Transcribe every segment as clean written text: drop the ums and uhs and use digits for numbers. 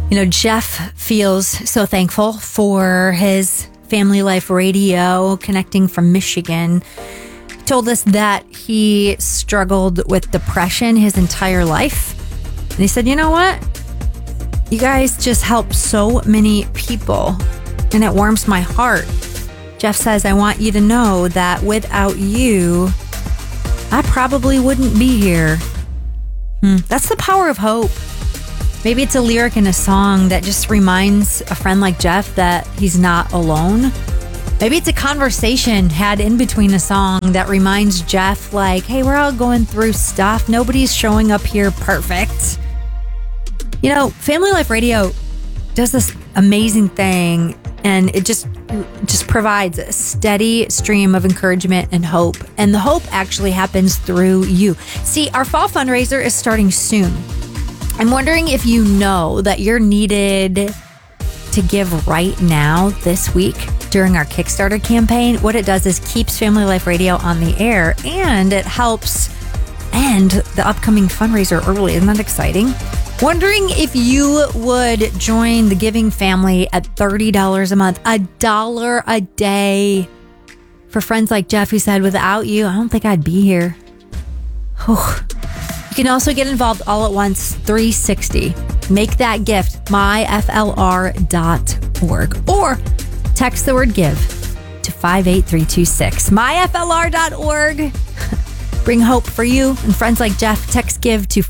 Jeff feels so thankful for his Family Life Radio connecting from Michigan. He told us that he struggled with depression his entire life. And he said, you know what? You guys just help so many people, and it warms my heart. Jeff says, I want you to know that without you, I probably wouldn't be here. That's the power of hope. Maybe it's a lyric in a song that just reminds a friend like Jeff that he's not alone. Maybe it's a conversation had in between a song that reminds Jeff, like, hey, we're all going through stuff. Nobody's showing up here perfect. Family Life Radio does this amazing thing, and it just provides a steady stream of encouragement and hope. And the hope actually happens through you. See, our fall fundraiser is starting soon. I'm wondering if you know that you're needed to give right now this week during our Kickstarter campaign. What it does is keeps Family Life Radio on the air, and it helps end the upcoming fundraiser early. Isn't that exciting? Wondering if you would join the giving family at $30 a month, $1 a day. For friends like Jeff, who said, without you, I don't think I'd be here. Whew. You can also get involved all at once, $360. Make that gift, myflr.org, or text the word give to 58326. myflr.org. Bring hope for you and friends like Jeff. Text give to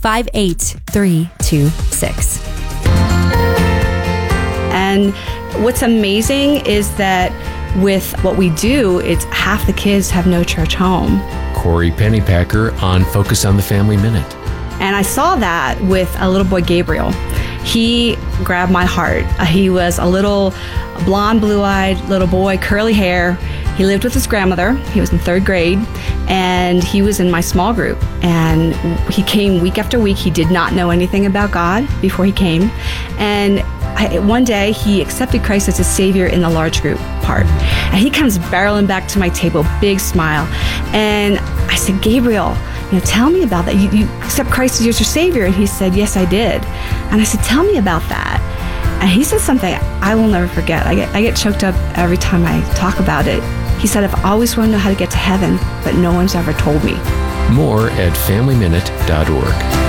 58326. And what's amazing is that with what we do, it's half the kids have no church home. Corey Pennypacker on Focus on the Family Minute. And I saw that with a little boy, Gabriel. He grabbed my heart. He was a little blonde, blue-eyed little boy, curly hair. He lived with his grandmother. He was in 3rd grade, and he was in my small group. And he came week after week. He did not know anything about God before he came. And one day, he accepted Christ as his Savior in the large group part. And he comes barreling back to my table, big smile. And I said, Gabriel, tell me about that. You accept Christ as your Savior? And he said, yes, I did. And I said, tell me about that. And he said something I will never forget. I get choked up every time I talk about it. He said, I've always wanted to know how to get to heaven, but no one's ever told me. More at FamilyMinute.org.